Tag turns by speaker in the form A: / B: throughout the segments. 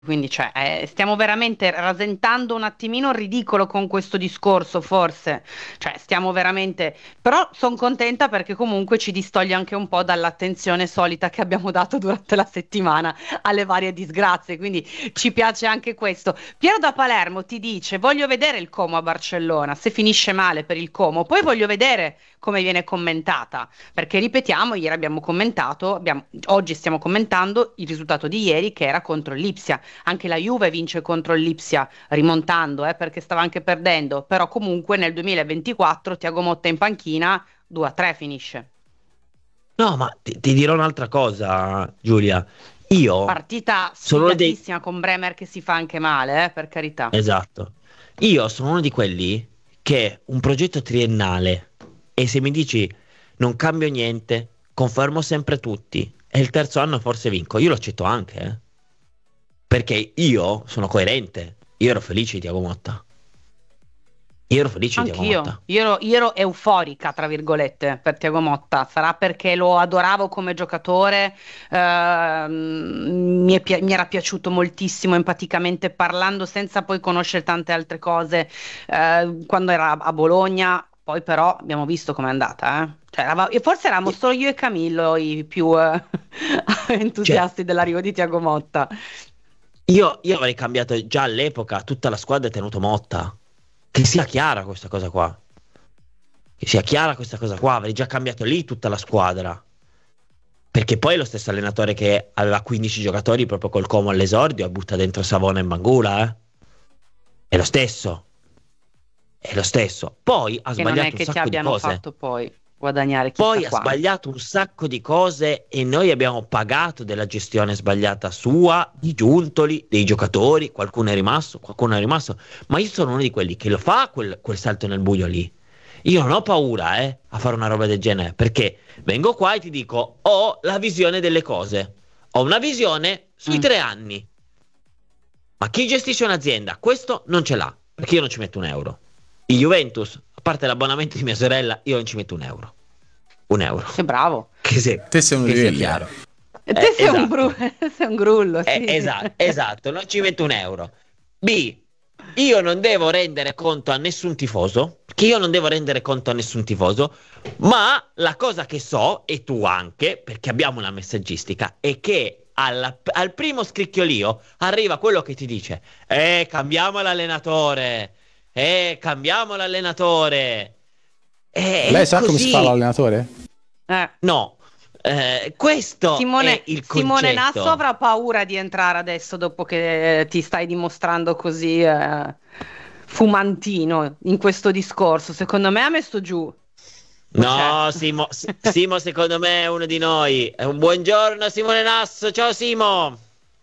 A: Quindi, cioè, stiamo veramente rasentando un attimino il ridicolo con questo discorso, forse. Cioè, stiamo veramente. Però sono contenta perché comunque ci distoglie anche un po' dall'attenzione solita che abbiamo dato durante la settimana alle varie disgrazie. Quindi ci piace anche questo. Piero da Palermo ti dice: Voglio vedere il Como a Barcellona. Se finisce male per il Como, poi voglio vedere come viene commentata. Perché ripetiamo, ieri abbiamo commentato, oggi stiamo commentando il risultato di ieri che era contro l'Ipsia. Anche la Juve vince contro il Lipsia rimontando, perché stava anche perdendo, però comunque nel 2024 Thiago Motta in panchina 2-3 finisce.
B: No, ma ti dirò un'altra cosa, Giulia. Io
A: Partita
B: sono uno dei...
A: sfigatissima con Bremer che si fa anche male, per carità.
B: Esatto. Io sono uno di quelli che un progetto triennale e se mi dici non cambio niente, confermo sempre tutti e il terzo anno forse vinco, io lo accetto anche, perché io sono coerente. Io ero felice di Thiago Motta. Io ero felice di Thiago
A: Anch'io,
B: Motta.
A: io ero euforica, tra virgolette, per Thiago Motta. Sarà perché lo adoravo come giocatore, mi era piaciuto moltissimo empaticamente parlando, senza poi conoscere tante altre cose, quando era a Bologna. Poi però abbiamo visto com'è andata, eh. Cioè, e forse eravamo solo io e Camillo i più
B: Cioè,
A: entusiasti dell'arrivo di Thiago Motta.
B: io avrei cambiato già all'epoca tutta la squadra e tenuto Motta. Che sia chiara questa cosa qua. Che sia chiara questa cosa qua. Avrei già cambiato lì tutta la squadra. Perché poi è lo stesso allenatore che aveva 15 giocatori proprio col Como all'esordio e butta dentro Savona e Bangula, eh. È lo stesso. È lo stesso. Poi ha
A: Che non è
B: sbagliato un
A: che ci
B: sacco di
A: abbiano
B: cose.
A: fatto poi guadagnare chissà
B: Poi ha
A: quanto.
B: sbagliato un sacco di cose e noi abbiamo pagato della gestione sbagliata sua, di Giuntoli, dei giocatori. Qualcuno è rimasto, qualcuno è rimasto. Ma io sono uno di quelli che lo fa quel salto nel buio lì. Io non ho paura, a fare una roba del genere, perché vengo qua e ti dico, ho la visione delle cose. Ho una visione sui
A: Mm.
B: 3 anni. Ma chi gestisce un'azienda? Questo non ce l'ha, perché io non ci metto un euro. Il Juventus, a parte l'abbonamento di mia sorella, io non ci metto un euro. Un euro.
A: Che bravo.
C: Te sei un
B: Che sia
C: ribelle.
B: chiaro.
A: E te sei un,
B: Esatto.
A: sei un grullo, sì.
B: Esatto, non ci metto un euro. B, io non devo rendere conto a nessun tifoso, che io non devo rendere conto a nessun tifoso, ma la cosa che so, e tu anche, perché abbiamo una messaggistica, è che al primo scricchiolio arriva quello che ti dice, cambiamo l'allenatore, cambiamo l'allenatore.
C: Lei
B: È
C: sa come si fa
B: così.
C: l'allenatore?
A: Eh.
B: No, questo è
A: Simone,
B: il
A: Simone Nasso
B: concetto.
A: avrà paura di entrare adesso dopo che ti stai dimostrando così fumantino in questo discorso. Secondo me ha messo giù. O c'è?
B: No, Simo secondo me è uno di noi. Un buongiorno Simone Nasso, ciao Simo.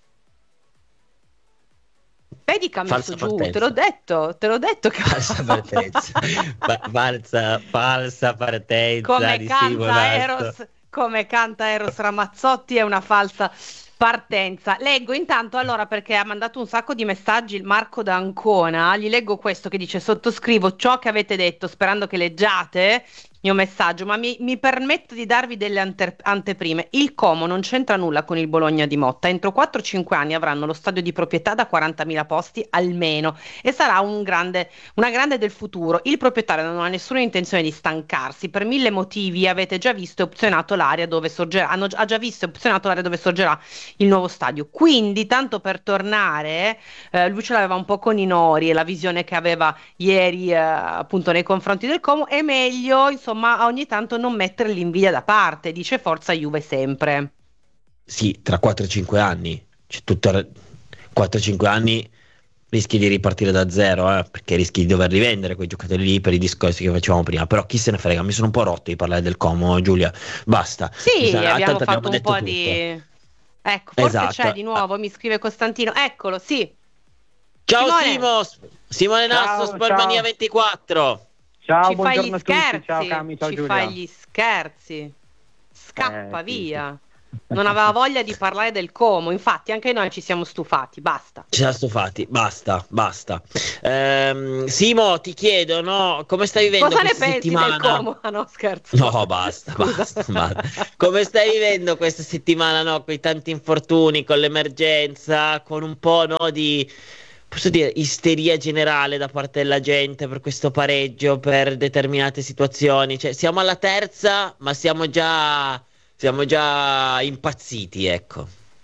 A: Vedi che ha messo
B: Falsa
A: giù,
B: partenza.
A: te l'ho detto che
B: Falsa partenza. Falsa partenza
A: come
B: di Simo
A: canta
B: Nasso.
A: Eros Ramazzotti è una falsa partenza. Leggo intanto allora perché ha mandato un sacco di messaggi il Marco D'Ancona, gli leggo questo che dice sottoscrivo ciò che avete detto sperando che leggiate il mio messaggio, ma mi permetto di darvi delle anteprime. Il Como non c'entra nulla con il Bologna di Motta. Entro 4-5 anni avranno lo stadio di proprietà da 40.000 posti almeno e sarà una grande del futuro. Il proprietario non ha nessuna intenzione di stancarsi. Per mille motivi avete già visto e opzionato l'area dove sorgerà. Ha già visto e opzionato l'area dove sorgerà il nuovo stadio. Quindi, tanto per tornare, lui ce l'aveva un po' con i Nori e la visione che aveva ieri, appunto, nei confronti del Como. È meglio, insomma, ogni tanto non mettere l'invidia da parte. Dice forza Juve sempre.
B: Sì, tra 4-5 anni. C'è tutta 4-5 anni rischi di ripartire da zero, perché rischi di dover rivendere quei giocatori lì per i discorsi che facevamo prima. Però chi se ne frega, mi sono un po' rotto di parlare del Como, Giulia. Basta.
A: Sì, abbiamo
B: Tanto
A: fatto
B: abbiamo
A: un
B: detto
A: po'
B: tutto.
A: di. Ecco, forse c'è
B: Esatto.
A: di nuovo, mi scrive Costantino. Eccolo, sì.
B: Ciao
A: Simone,
B: Simo, Simone Nasso,
D: Ciao,
B: Sportmania
D: ciao,
B: 24.
D: ciao,
A: ci fai gli
D: buongiorno a tutti, ciao
A: scherzi,
D: Cami, ciao
A: ci fai
D: Giulia.
A: gli scherzi. Scappa
D: Sì, sì.
A: via. Non aveva voglia di parlare del Como, infatti anche noi ci siamo stufati, basta.
B: Ci siamo stufati, basta, basta. Simo, ti chiedo, no, come stai vivendo
A: Cosa ne
B: questa
A: pensi del
B: settimana?
A: Como? Ah no, scherzo.
B: No, basta,
A: Scusa.
B: basta, basta. Come stai vivendo questa settimana, no? Con i tanti infortuni, con l'emergenza, con un po', no, di, posso dire, isteria generale da parte della gente per questo pareggio, per determinate situazioni. Cioè, siamo alla terza, ma siamo già impazziti, ecco.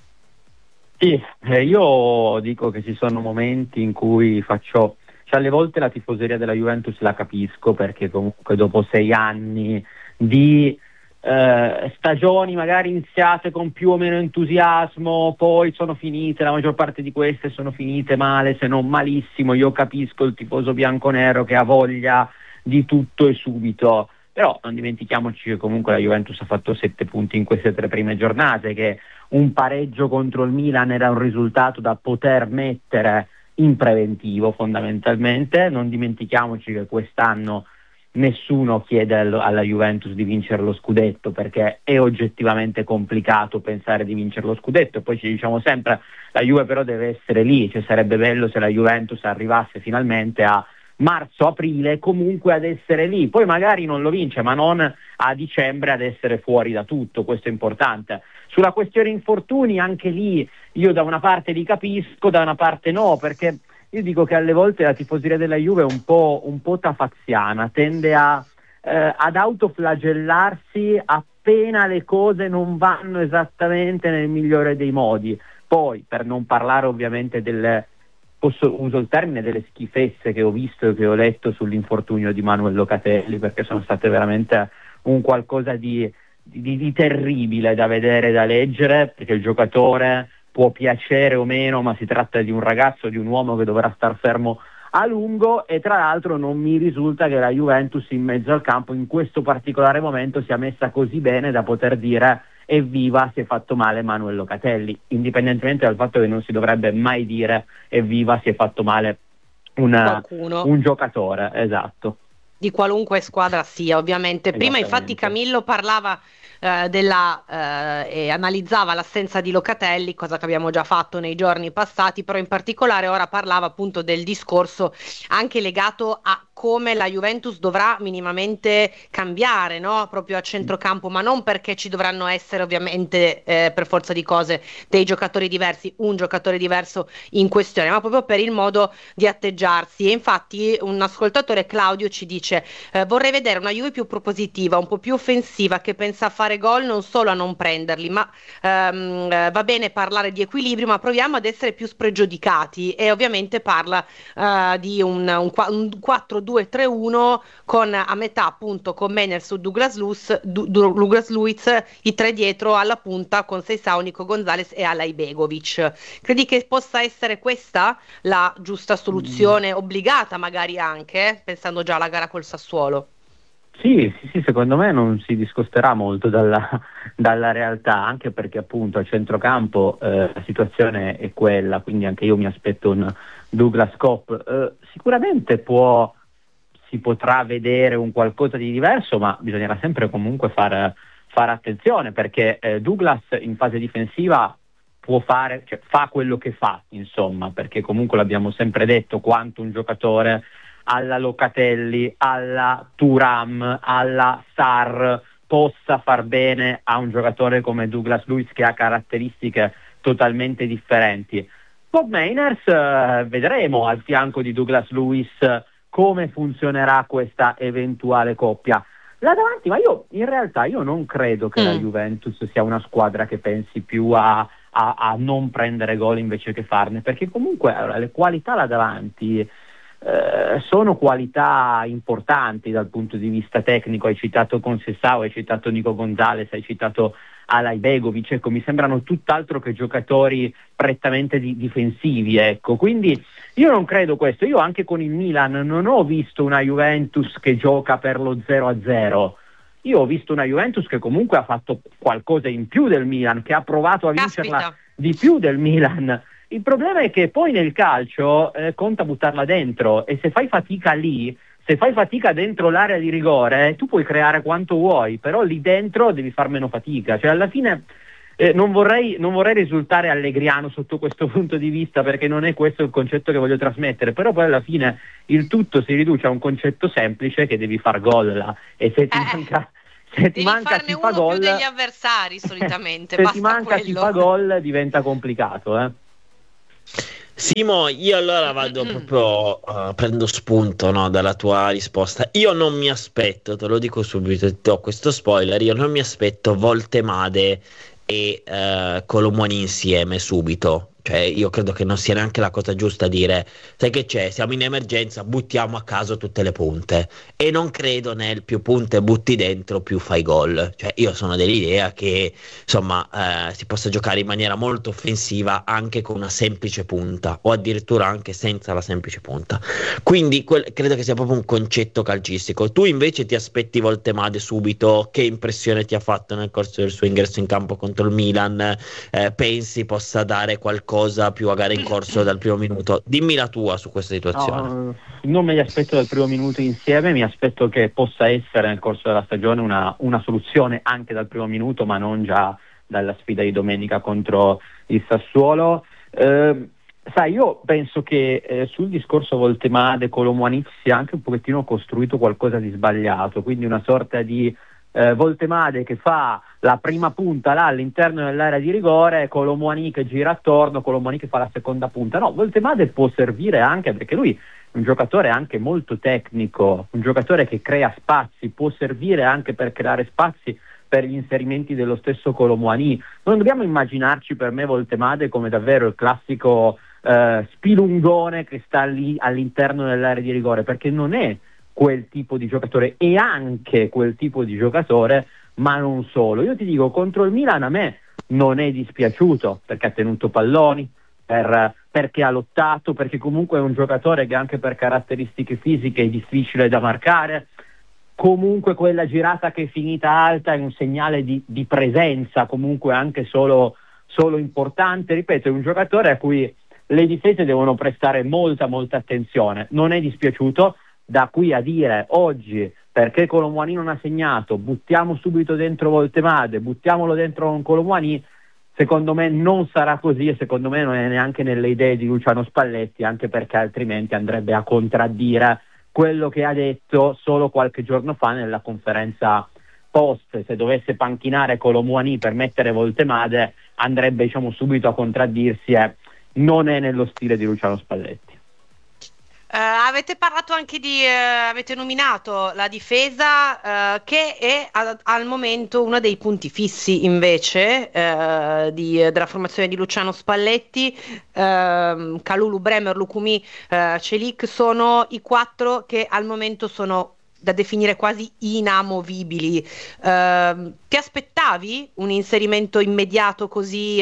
C: Sì, io dico che ci sono momenti in cui cioè alle volte la tifoseria della Juventus la capisco perché comunque dopo 6 anni di stagioni magari iniziate con più o meno entusiasmo, poi sono finite, la maggior parte di queste sono finite male, se non malissimo. Io capisco il tifoso bianconero che ha voglia di tutto e subito, però non dimentichiamoci che comunque la Juventus ha fatto 7 punti in queste 3 prime giornate, che un pareggio contro il Milan era un risultato da poter mettere in preventivo fondamentalmente. Non dimentichiamoci che quest'anno nessuno chiede alla Juventus di vincere lo scudetto, perché è oggettivamente complicato pensare di vincere lo scudetto, e poi ci diciamo sempre la Juve però deve essere lì, cioè sarebbe bello se la Juventus arrivasse finalmente a marzo-aprile comunque ad essere lì, poi magari non lo vince, ma non a dicembre ad essere fuori da tutto. Questo è importante. Sulla questione infortuni, anche lì io da una parte li capisco, da una parte no, perché io dico che alle volte la tifoseria della Juve è un po' tafaziana, tende ad autoflagellarsi appena le cose non vanno esattamente nel migliore dei modi. Poi, per non parlare ovviamente uso il termine, delle schifezze che ho visto e che ho letto sull'infortunio di Manuel Locatelli, perché sono state veramente un qualcosa di terribile da vedere e da leggere, perché il giocatore può piacere o meno, ma si tratta di un ragazzo, di un uomo che dovrà star fermo a lungo, e tra l'altro non mi risulta che la Juventus in mezzo al campo in questo particolare momento sia messa così bene da poter dire evviva si è fatto male Manuel Locatelli, indipendentemente dal fatto che non si dovrebbe mai dire evviva si è fatto male
A: Qualcuno.
C: un giocatore, esatto.
A: Di qualunque squadra sia, ovviamente. Prima infatti Camillo parlava e analizzava l'assenza di Locatelli, cosa che abbiamo già fatto nei giorni passati, però in particolare ora parlava appunto del discorso anche legato a come la Juventus dovrà minimamente cambiare, no? Proprio a centrocampo, ma non perché ci dovranno essere ovviamente per forza di cose dei giocatori diversi, un giocatore diverso in questione, ma proprio per il modo di atteggiarsi. E infatti un ascoltatore, Claudio, ci dice vorrei vedere una Juve più propositiva, un po' più offensiva, che pensa a fare gol non solo a non prenderli, ma va bene parlare di equilibrio, ma proviamo ad essere più spregiudicati. E ovviamente parla di un 4-2-3-1 con a metà appunto con Meners su Douglas Luiz, i 3 dietro alla punta con Seisao, Nico Gonzalez e Alay Begovic. Credi che possa essere questa la giusta soluzione, obbligata magari anche, pensando già alla gara col Sassuolo?
C: Sì, secondo me non si discosterà molto dalla realtà, anche perché appunto a centrocampo la situazione è quella, quindi anche io mi aspetto un Douglas Copp. Sicuramente si potrà vedere un qualcosa di diverso, ma bisognerà sempre comunque fare attenzione, perché Douglas in fase difensiva può fare, cioè fa quello che fa, insomma, perché comunque l'abbiamo sempre detto quanto un giocatore alla Locatelli, alla Thuram, alla Sarr possa far bene a un giocatore come Douglas Luiz, che ha caratteristiche totalmente differenti. Bob Mainers vedremo al fianco di Douglas Luiz come funzionerà questa eventuale coppia. Là davanti, ma in realtà non credo che la Juventus sia una squadra che pensi più a non prendere gol invece che farne, perché comunque le qualità là davanti sono qualità importanti dal punto di vista tecnico. Hai citato Conceição, hai citato Nico Gonzalez, hai citato Alay Begovic, ecco, mi sembrano tutt'altro che giocatori prettamente difensivi, ecco. Quindi io non credo questo. Io anche con il Milan non ho visto una Juventus che gioca per lo 0-0. Io ho visto una Juventus che comunque ha fatto qualcosa in più del Milan, che ha provato a vincerla di più del Milan. Il problema è che poi nel calcio conta buttarla dentro, e se fai fatica lì, se fai fatica dentro l'area di rigore, tu puoi creare quanto vuoi, però lì dentro devi far meno fatica. Cioè alla fine Non vorrei risultare allegriano sotto questo punto di vista, perché non è questo il concetto che voglio trasmettere, però poi alla fine il tutto si riduce a un concetto semplice, che devi far gol là, e se ti manca
A: devi farne
C: chi fa
A: uno
C: gol,
A: più degli avversari solitamente,
C: se
A: basta
C: ti manca chi
A: quello.
C: fa gol diventa complicato, eh.
B: Simo, io allora vado proprio, prendo spunto, no, dalla tua risposta. Io non mi aspetto, te lo dico subito, ti do questo spoiler, io non mi aspetto Voltemade e Colomoni insieme subito. Cioè, io credo che non sia neanche la cosa giusta dire, sai che c'è, siamo in emergenza, buttiamo a caso tutte le punte. E non credo nel più punte butti dentro, più fai gol. Cioè, io sono dell'idea che, insomma, si possa giocare in maniera molto offensiva anche con una semplice punta, o addirittura anche senza la semplice punta. Quindi credo che sia proprio un concetto calcistico. Tu invece ti aspetti Voltemade subito? Che impressione ti ha fatto nel corso del suo ingresso in campo contro il Milan? Pensi possa dare qualcosa più a gara in corso dal primo minuto? Dimmi la tua su questa situazione.
C: No, non me li aspetto dal primo minuto insieme, mi aspetto che possa essere nel corso della stagione una soluzione anche dal primo minuto, ma non già dalla sfida di domenica contro il Sassuolo. Sai, io penso che sul discorso Voltemade, Colomwani sia anche un pochettino costruito qualcosa di sbagliato, quindi una sorta di Voltemade che fa la prima punta là all'interno dell'area di rigore, Colomwani che gira attorno, Colomwani che fa la seconda punta. No, Voltemade può servire anche perché lui è un giocatore anche molto tecnico, un giocatore che crea spazi, può servire anche per creare spazi per gli inserimenti dello stesso Colomwani. Non dobbiamo immaginarci, per me, Voltemade come davvero il classico spilungone che sta lì all'interno dell'area di rigore, perché non è quel tipo di giocatore, è anche quel tipo di giocatore, ma non solo. Io ti dico, contro il Milan a me non è dispiaciuto, perché ha tenuto palloni, perché ha lottato, perché comunque è un giocatore che anche per caratteristiche fisiche è difficile da marcare. Comunque quella girata che è finita alta è un segnale di presenza, comunque anche solo importante. Ripeto, è un giocatore a cui le difese devono prestare molta attenzione. Non è dispiaciuto. Da qui a dire oggi, perché Colomwani non ha segnato, buttiamo subito dentro Voltemade, buttiamolo dentro con Colomwani, secondo me non sarà così, e secondo me non è neanche nelle idee di Luciano Spalletti, anche perché altrimenti andrebbe a contraddire quello che ha detto solo qualche giorno fa nella conferenza post. Se dovesse panchinare Colomwani per mettere Voltemade, andrebbe, diciamo, subito a contraddirsi, e non è nello stile di Luciano Spalletti.
A: Avete parlato anche avete nominato la difesa, che è al momento uno dei punti fissi invece della formazione di Luciano Spalletti. Kalulu, Bremer, Lukumi, Celik sono i 4 che al momento sono da definire quasi inamovibili. Ti aspettavi un inserimento immediato così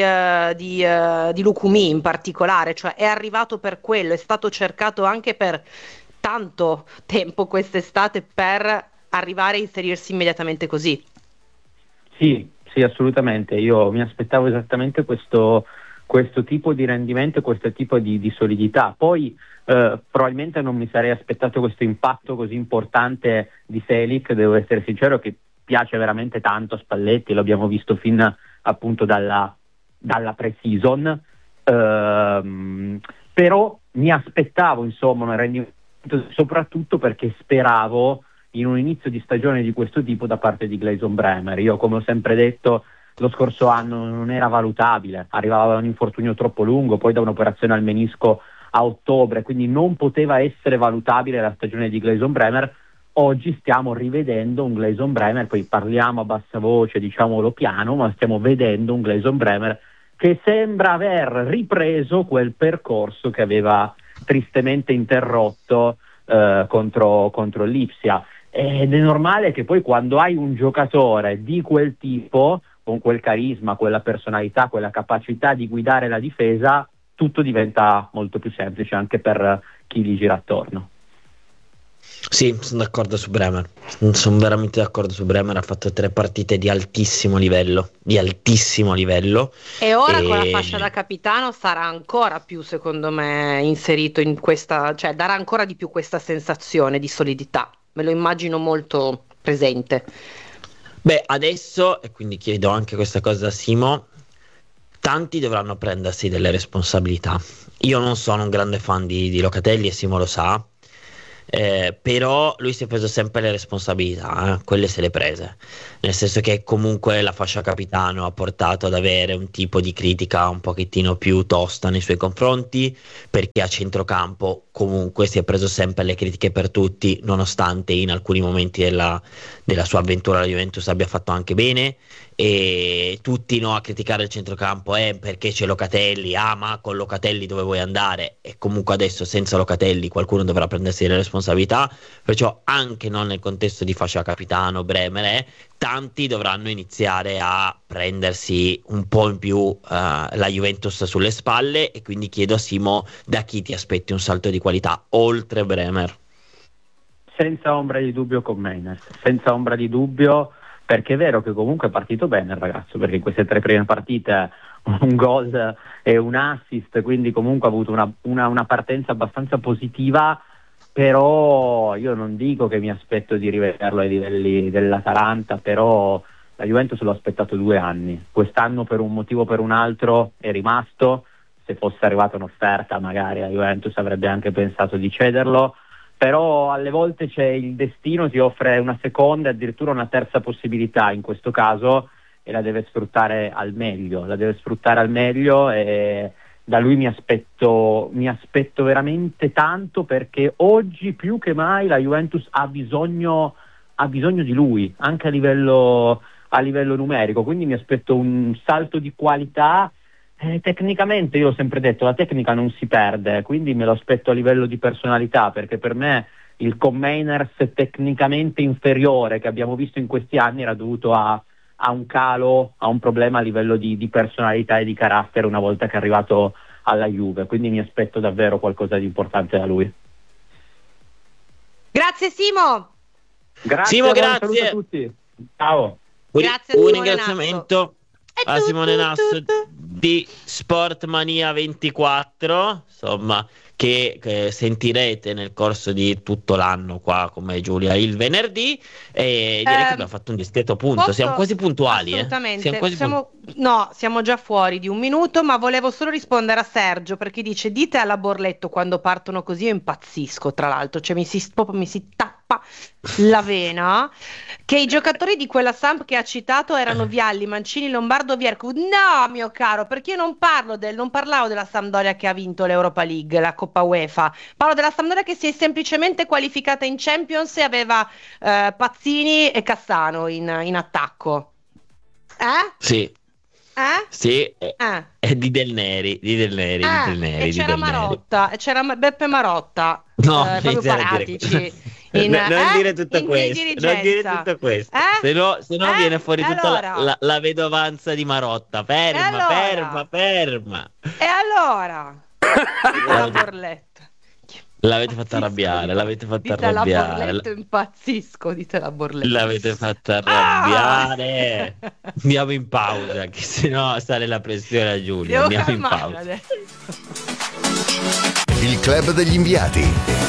A: di Lukumi in particolare? Cioè è arrivato per quello, è stato cercato anche per tanto tempo quest'estate per arrivare a inserirsi immediatamente così?
C: Sì, assolutamente. Io mi aspettavo esattamente questo tipo di rendimento e questo tipo di solidità. Poi probabilmente non mi sarei aspettato questo impatto così importante di Selic, devo essere sincero, che piace veramente tanto a Spalletti, l'abbiamo visto fin appunto dalla pre-season, però mi aspettavo insomma un rendimento, soprattutto perché speravo in un inizio di stagione di questo tipo da parte di Gleison Bremer. Io, come ho sempre detto, lo scorso anno non era valutabile, arrivava da un infortunio troppo lungo, poi da un'operazione al menisco a ottobre, quindi non poteva essere valutabile la stagione di Gleison Bremer. Oggi stiamo rivedendo un Gleison Bremer, poi parliamo a bassa voce, diciamolo piano, ma stiamo vedendo un Gleison Bremer che sembra aver ripreso quel percorso che aveva tristemente interrotto contro l'Ipsia. Ed è normale che poi quando hai un giocatore di quel tipo, con quel carisma, quella personalità, quella capacità di guidare la difesa, tutto diventa molto più semplice anche per chi gli gira attorno.
B: Sì, sono d'accordo su Bremer, sono veramente d'accordo su Bremer, ha fatto 3 partite di altissimo livello,
A: e ora con la fascia da capitano sarà ancora più, secondo me, inserito in questa, cioè darà ancora di più questa sensazione di solidità, me lo immagino molto presente.
B: Beh, adesso, e quindi chiedo anche questa cosa a Simo, tanti dovranno prendersi delle responsabilità. Io non sono un grande fan di Locatelli, e Simo lo sa, però lui si è preso sempre le responsabilità, quelle se le prese, nel senso che comunque la fascia capitano ha portato ad avere un tipo di critica un pochettino più tosta nei suoi confronti, perché a centrocampo comunque si è preso sempre le critiche per tutti, nonostante in alcuni momenti della sua avventura alla Juventus abbia fatto anche bene. E tutti no a criticare il centrocampo perché c'è Locatelli, ma con Locatelli dove vuoi andare? E comunque adesso senza Locatelli qualcuno dovrà prendersi le responsabilità, perciò anche non nel contesto di fascia capitano Bremer, tanti dovranno iniziare a prendersi un po' in più la Juventus sulle spalle, e quindi chiedo a Simo, da chi ti aspetti un salto di qualità oltre Bremer?
C: Senza ombra di dubbio con Mainers, senza ombra di dubbio, perché è vero che comunque è partito bene il ragazzo, perché in queste 3 prime partite un gol e un assist, quindi comunque ha avuto una partenza abbastanza positiva, però io non dico che mi aspetto di rivederlo ai livelli dell'Atalanta, però la Juventus l'ho aspettato 2 anni, quest'anno per un motivo o per un altro è rimasto, se fosse arrivata un'offerta magari la Juventus avrebbe anche pensato di cederlo, però alle volte il destino ti offre una seconda e addirittura una terza possibilità in questo caso, e la deve sfruttare al meglio, e da lui mi aspetto veramente tanto, perché oggi più che mai la Juventus ha bisogno di lui, anche a livello numerico, quindi mi aspetto un salto di qualità. Tecnicamente, io l'ho sempre detto, la tecnica non si perde, quindi me lo aspetto a livello di personalità, perché per me il Mainers tecnicamente inferiore che abbiamo visto in questi anni era dovuto a un calo, a un problema a livello di personalità e di carattere una volta che è arrivato alla Juve, quindi mi aspetto davvero qualcosa di importante da lui.
A: Grazie Simo.
C: Grazie,
B: Simo,
C: grazie.
B: grazie
C: A tutti. Ciao.
A: Grazie
B: un
A: Simone
B: ringraziamento a Simone Nasso di Sportmania 24, insomma, che sentirete nel corso di tutto l'anno qua come Giulia il venerdì, e direi che abbiamo fatto un discreto punto, siamo quasi puntuali.
A: Assolutamente, siamo già fuori di 1 minuto, ma volevo solo rispondere a Sergio, perché dice: dite alla Borletto quando partono così, io impazzisco, tra l'altro, cioè mi si tappa la vena, che i giocatori di quella Samp che ha citato erano Vialli, Mancini, Lombardo, Viercu. No, mio caro, perché io non parlavo della Sampdoria che ha vinto l'Europa League, la Coppa UEFA, parlo della Sampdoria che si è semplicemente qualificata in Champions e aveva Pazzini e Cassano in attacco.
B: Sì. Sì, è di Del Neri,
A: e c'era Marotta, e c'era Beppe Marotta, proprio paratici.
B: Non dire tutto questo, se no viene fuori tutta la vedovanza di Marotta. Ferma.
A: E allora? La Borletto.
B: L'avete fatta arrabbiare,
A: Dite la Borletto, impazzisco, dite la Borletto.
B: L'avete fatta arrabbiare. Andiamo in pausa, che sennò sale la pressione a Giulia. Andiamo in pausa. Adesso.
D: Il club degli inviati.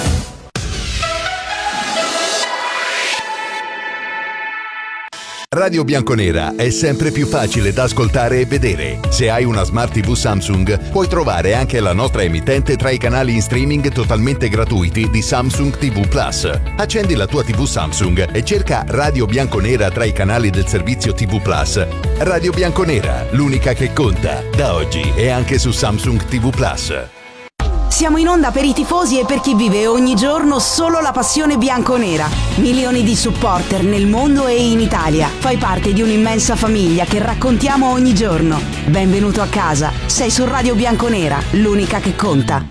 D: Radio Bianconera è sempre più facile da ascoltare e vedere. Se hai una Smart TV Samsung, puoi trovare anche la nostra emittente tra i canali in streaming totalmente gratuiti di Samsung TV Plus. Accendi la tua TV Samsung e cerca Radio Bianconera tra i canali del servizio TV Plus. Radio Bianconera, l'unica che conta, da oggi e anche su Samsung TV Plus.
E: Siamo in onda per i tifosi e per chi vive ogni giorno solo la passione bianconera. Milioni di supporter nel mondo e in Italia. Fai parte di un'immensa famiglia che raccontiamo ogni giorno. Benvenuto a casa. Sei su Radio Bianconera, l'unica che conta.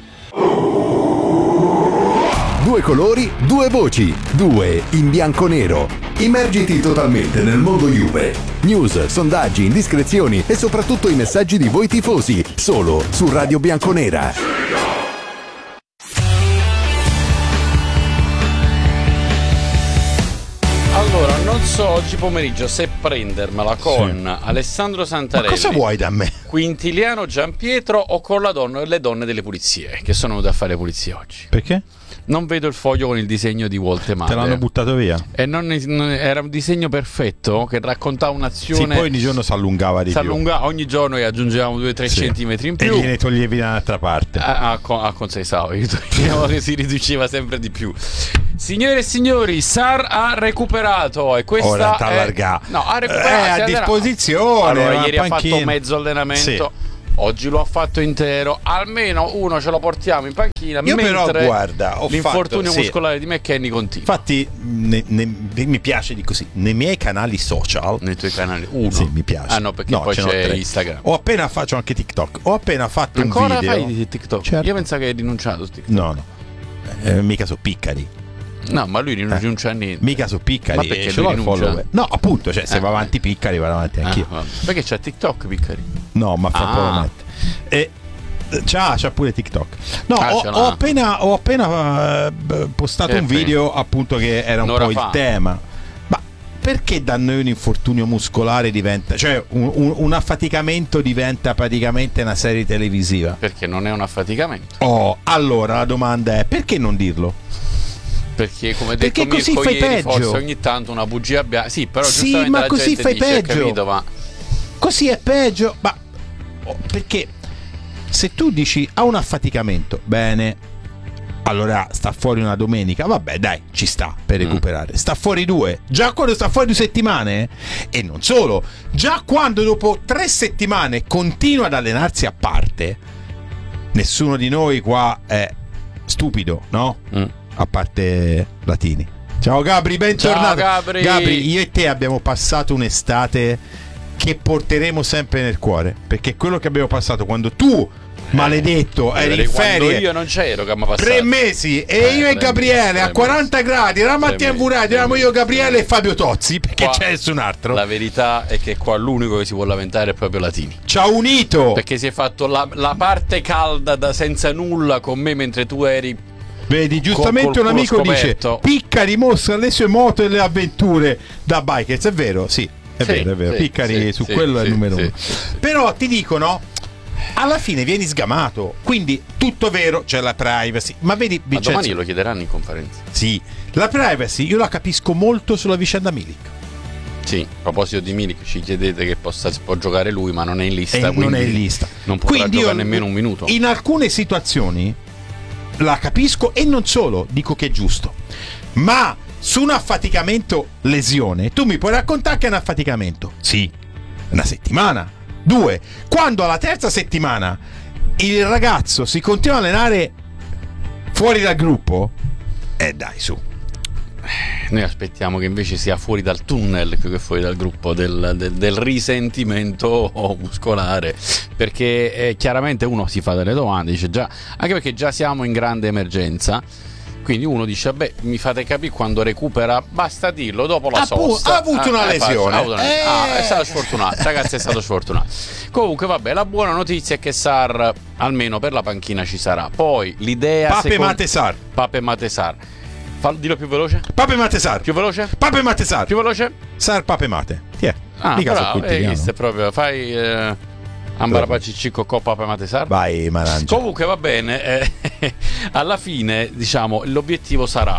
D: 2 colori, 2 voci, 2 in bianco-nero. Immergiti totalmente nel mondo Juve. News, sondaggi, indiscrezioni e soprattutto i messaggi di voi tifosi. Solo su Radio Bianconera.
F: Allora, non so oggi pomeriggio se prendermela con Alessandro Santarelli.
G: Ma cosa vuoi da me?
F: Quintiliano Giampietro o con le donne delle pulizie, che sono venute a fare le pulizie oggi.
G: Perché?
F: Non vedo il foglio con il disegno di Woltemade.
G: Te l'hanno buttato via?
F: E era un disegno perfetto che raccontava un'azione.
G: Sì, poi ogni giorno si allungava di più.
F: Ogni giorno e aggiungevamo 2-3 centimetri in più.
G: E gliene toglievi da un'altra parte.
F: Con 6 savi che si riduceva sempre di più. Signore e signori, Sar ha recuperato e questa
G: ora
F: ha recuperato.
G: È a disposizione.
F: Allora, ieri ha fatto mezzo allenamento.
G: Sì.
F: Oggi lo ha fatto intero, almeno uno ce lo portiamo in panchina.
G: Io
F: mentre
G: però guarda,
F: l'infortunio muscolare di McKennie continua.
G: Infatti mi piace di così. Nei miei canali social,
F: nei tuoi canali, uno.
G: Sì, mi piace.
F: Ah no, perché poi c'è Instagram.
G: Ho appena faccio anche TikTok. Ho appena fatto
F: ancora
G: un video.
F: Ancora fai TikTok?
G: Certo.
F: Io pensavo che hai rinunciato a TikTok.
G: No. Mica so piccari.
F: No, ma lui rinuncia a niente.
G: Mica so piccari.
F: Ma perché lui rinuncia?
G: No, appunto, cioè se va avanti piccari vado avanti anch'io.
F: Perché c'è TikTok piccari?
G: No, ma fra poco mette. E c'ha pure TikTok. No, ho appena postato un video appunto che era un po' il tema. Ma perché da noi un infortunio muscolare diventa, cioè un affaticamento diventa praticamente una serie televisiva?
F: Perché non è un affaticamento.
G: Allora la domanda è: perché non dirlo?
F: Perché come detto
G: così
F: Mirko
G: fai
F: ieri,
G: peggio.
F: forse ogni tanto una bugia sì, però giustamente
G: ma
F: la
G: così
F: gente
G: fai
F: dice,
G: peggio.
F: capito, ma
G: così è peggio. Ma perché se tu dici ha un affaticamento, bene, allora sta fuori una domenica, vabbè dai, ci sta per recuperare. Sta fuori 2, già quando sta fuori 2 settimane, e non solo, già quando dopo 3 settimane continua ad allenarsi a parte, nessuno di noi qua è stupido, no? A parte Latini. Ciao Gabri, bentornato.
F: Ciao
G: Gabri, io e te abbiamo passato un'estate che porteremo sempre nel cuore, perché quello che abbiamo passato quando tu, maledetto, eri in ferie,
F: io non c'ero, che mi passato
G: 3 mesi e io e Gabriele a 40 gradi eravamo a Tiamburati, eravamo io, Gabriele e Fabio Tozzi, perché
F: qua,
G: c'è nessun altro.
F: La verità è che qua l'unico che si può lamentare è proprio Latini.
G: Ci ha unito,
F: perché si è fatto la parte calda da senza nulla con me mentre tu eri.
G: Vedi, giustamente un amico dice: Piccari mostra le sue moto e le avventure da bikers. È vero, sì, è vero. Piccari su quello è il numero 1. Però ti dicono, alla fine vieni sgamato. Quindi tutto vero, c'è la privacy. Ma vedi, Vincenzo,
F: ma domani lo chiederanno in conferenza.
G: Sì, la privacy io la capisco molto sulla vicenda Milik.
F: Sì, a proposito di Milik, ci chiedete che può giocare lui, ma non è in lista.
G: Non è in lista.
F: Non potrà giocare nemmeno un minuto.
G: In alcune situazioni la capisco, e non solo, dico che è giusto. Ma su un affaticamento lesione, tu mi puoi raccontare che è un affaticamento? Sì, una settimana, 2. Quando alla 3ª settimana il ragazzo si continua a allenare fuori dal gruppo, dai, su.
F: Noi aspettiamo che invece sia fuori dal tunnel più che fuori dal gruppo del risentimento muscolare, perché chiaramente uno si fa delle domande, dice già, anche perché già siamo in grande emergenza, quindi uno dice vabbè, mi fate capire quando recupera, basta dirlo, dopo la sosta
G: ha avuto una lesione,
F: è stato sfortunato, ragazzi, è stato sfortunato. Comunque vabbè, la buona notizia è che Sar almeno per la panchina ci sarà. Poi l'idea
G: Pape Mate Sar.
F: Dillo più veloce.
G: Pape Mate Sar.
F: Più veloce.
G: Pape Mate Sar.
F: Più veloce.
G: Sar Pape Mate.
F: Mica bravo, è proprio, fai Ambarapacicicco Coppa Pape Mate Sar.
G: Vai, Marangia.
F: Comunque va bene, alla fine diciamo l'obiettivo sarà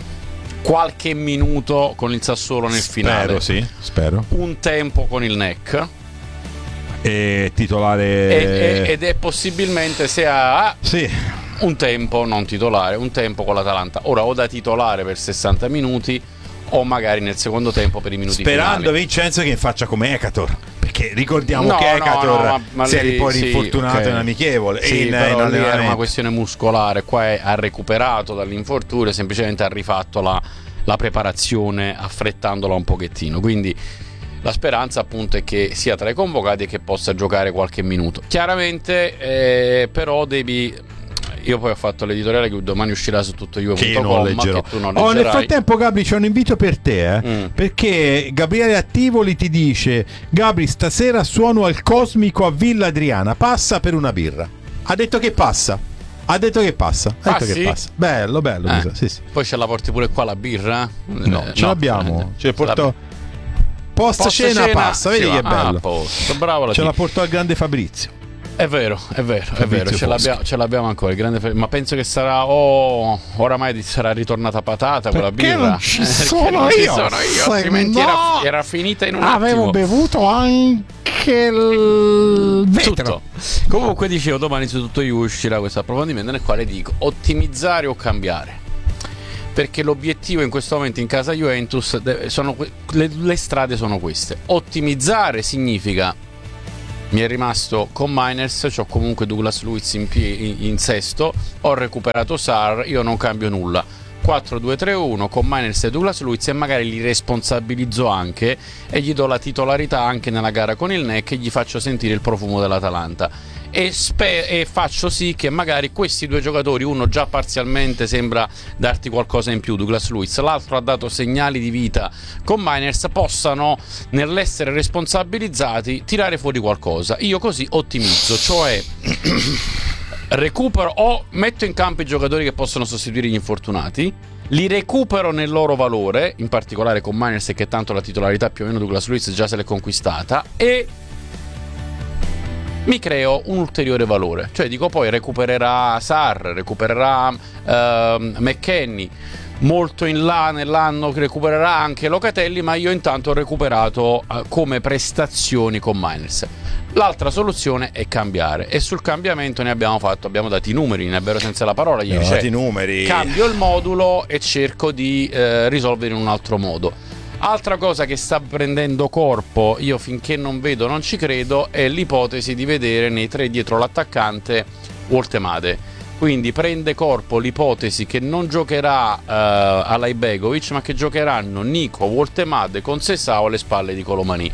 F: qualche minuto con il Sassuolo nel finale.
G: Spero.
F: Un tempo con il NEC.
G: E titolare.
F: Ed è possibilmente se ha un tempo non titolare, un tempo con l'Atalanta. Ora o da titolare per 60 minuti o magari nel secondo tempo per i minuti
G: sperando
F: finali.
G: Vincenzo che faccia come Ekator, perché ricordiamo che Ekator si è poi rinfortunato in amichevole,
F: però lì era una questione muscolare, qua ha recuperato dall'infortunio, semplicemente ha rifatto la preparazione affrettandola un pochettino, quindi la speranza appunto è che sia tra i convocati e che possa giocare qualche minuto. Chiaramente però io poi ho fatto l'editoriale che domani uscirà su tuttojuve.com, che tu non leggerai.
G: Nel frattempo, Gabri, c'è un invito per te, perché Gabriele Attivoli ti dice: Gabri, stasera suono al Cosmico a Villa Adriana, passa per una birra. Ha detto che passa. Ha detto che passa.
F: Sì?
G: Che passa. Bello. Sì.
F: Poi ce la porti pure qua la birra?
G: No, ce l'abbiamo. Ce la porto post cena passa, vedi che bello.
F: Bravo,
G: ce la portò al grande Fabrizio.
F: È vero, ce l'abbiamo ancora. Il grande ma penso che sarà oramai sarà ritornata patata quella birra.
G: Non ci sono io.
F: Altrimenti era finita in un attimo.
G: Avevo bevuto anche il vetro.
F: Tutto. Comunque dicevo, domani su Tutto You uscirà questo approfondimento nel quale dico ottimizzare o cambiare. Perché l'obiettivo in questo momento in casa Juventus le strade sono queste. Ottimizzare significa: mi è rimasto con Miners, c'ho comunque Douglas Luiz in sesto, ho recuperato Sarr, io non cambio nulla. 4-2-3-1 con Miners e Douglas Luiz, e magari li responsabilizzo anche e gli do la titolarità anche nella gara con il NEC e gli faccio sentire il profumo dell'Atalanta. E faccio sì che magari questi due giocatori, uno già parzialmente sembra darti qualcosa in più, Douglas Luiz, l'altro ha dato segnali di vita con Miners, possano nell'essere responsabilizzati tirare fuori qualcosa. Io così ottimizzo, cioè recupero o metto in campo i giocatori che possono sostituire gli infortunati, li recupero nel loro valore, in particolare con Miners che tanto la titolarità più o meno Douglas Luiz già se l'è conquistata, e mi creo un ulteriore valore. Cioè dico, poi recupererà Sarr, recupererà McKennie, molto in là nell'anno recupererà anche Locatelli, ma io intanto ho recuperato come prestazioni con Miners. L'altra soluzione è cambiare, e sul cambiamento abbiamo dato i numeri, ne è senza la parola ieri,
G: dati i numeri.
F: Cambio il modulo e cerco di risolvere in un altro modo. Altra cosa che sta prendendo corpo, io finché non vedo non ci credo, è l'ipotesi di vedere nei tre dietro l'attaccante Woltemade. Quindi prende corpo l'ipotesi che non giocherà Alaibegovic, ma che giocheranno Nico, Woltemade con Sessao alle spalle di Colomani.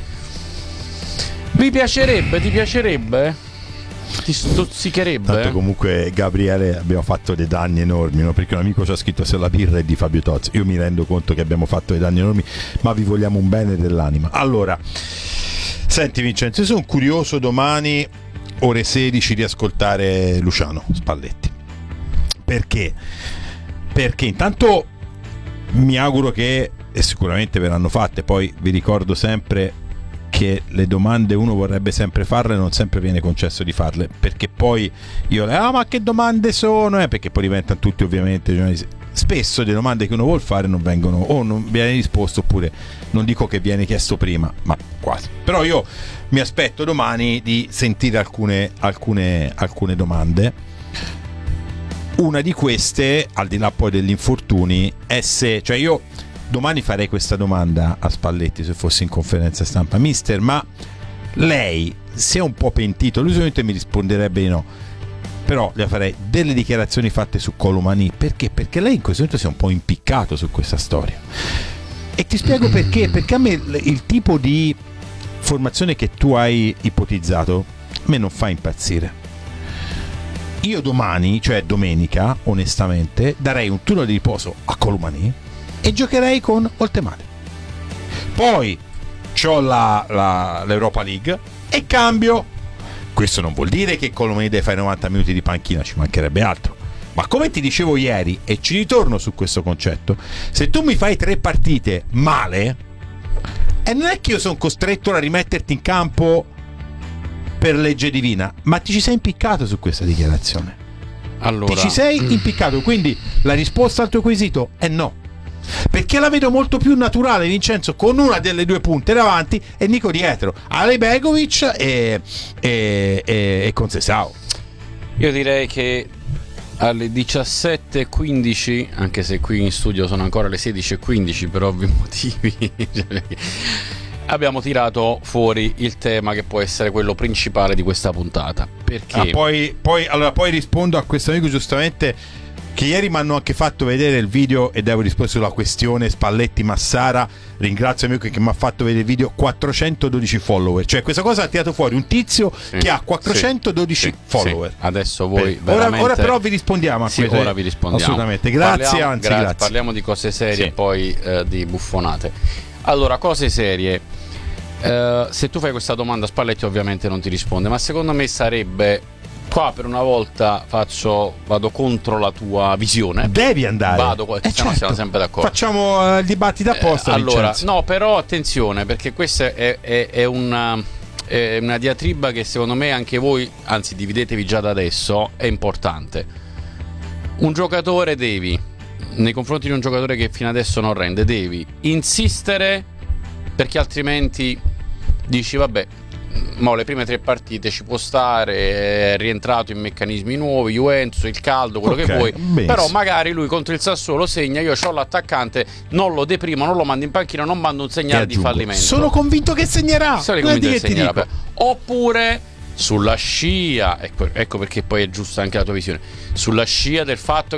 F: Vi piacerebbe? Ti piacerebbe? Ti stuzzicherebbe?
G: Tanto comunque, Gabriele, abbiamo fatto dei danni enormi, no? Perché un amico ci ha scritto se la birra è di Fabio Tozzi. Io mi rendo conto che abbiamo fatto dei danni enormi, ma vi vogliamo un bene dell'anima. Allora, senti Vincenzo, io sono curioso domani ore 16 di ascoltare Luciano Spalletti. Perché? Perché intanto mi auguro che, e sicuramente verranno fatte, poi vi ricordo sempre che le domande uno vorrebbe sempre farle, non sempre viene concesso di farle, perché poi io ma che domande sono? Perché poi diventano tutti ovviamente spesso le domande che uno vuol fare non vengono, o non viene risposto, oppure non dico che viene chiesto prima, ma quasi. Però io mi aspetto domani di sentire alcune domande. Una di queste, al di là poi degli infortuni, è se, cioè io domani farei questa domanda a Spalletti se fossi in conferenza stampa: mister, ma lei si è un po' pentito? Lui solamente mi risponderebbe di no, però le farei delle dichiarazioni fatte su Colomani. Perché? Perché lei in questo momento si è un po' impiccato su questa storia, e ti spiego perché. Perché a me il tipo di formazione che tu hai ipotizzato a me non fa impazzire. Io domani, cioè domenica, onestamente darei un turno di riposo a Colomani e giocherei con Woltemade. Poi c'ho l'Europa League e cambio. Questo non vuol dire che Colomani deve fare 90 minuti di panchina, ci mancherebbe altro. Ma come ti dicevo ieri, e ci ritorno su questo concetto, se tu mi fai 3 partite male, e non è che io sono costretto a rimetterti in campo per legge divina, ma ti ci sei impiccato su questa dichiarazione.
F: Allora,
G: ti ci sei impiccato, quindi la risposta al tuo quesito è no. Perché la vedo molto più naturale, Vincenzo, con una delle due punte davanti e Nico dietro, Alaibegovic e con Sessao.
F: Io direi che alle 17:15, anche se qui in studio sono ancora le 16:15 per ovvi motivi, abbiamo tirato fuori il tema che può essere quello principale di questa puntata. Perché?
G: Poi rispondo a questo amico giustamente, che ieri mi hanno anche fatto vedere il video e devo rispondere sulla questione Spalletti Massara. Ringrazio il mio che mi ha fatto vedere il video. 412 follower, cioè questa cosa ha tirato fuori un tizio che ha 412 follower.
F: Adesso voi veramente...
G: ora però vi rispondiamo a questo.
F: Ora vi rispondiamo
G: assolutamente, grazie. Grazie.
F: Parliamo di cose serie e poi di buffonate. Allora, cose serie. Se tu fai questa domanda Spalletti ovviamente non ti risponde, ma secondo me sarebbe qua per una volta vado contro la tua visione.
G: Devi andare.
F: Certo. Siamo sempre d'accordo.
G: Facciamo il dibattito apposta.
F: Allora,
G: Vincenzo.
F: no, però attenzione, perché questa è una diatriba che secondo me anche voi, anzi dividetevi già da adesso, è importante. Un giocatore nei confronti di un giocatore che fino adesso non rende, devi insistere, perché altrimenti dici vabbè, le prime 3 partite ci può stare, è rientrato in meccanismi nuovi, Juventus, il caldo, quello che vuoi, però magari lui contro il Sassuolo segna, io ho l'attaccante, non lo deprimo, non lo mando in panchina, non mando un segnale di fallimento.
G: Sono convinto che segnerà.
F: Oppure sulla scia, ecco perché poi è giusta anche la tua visione, sulla scia del fatto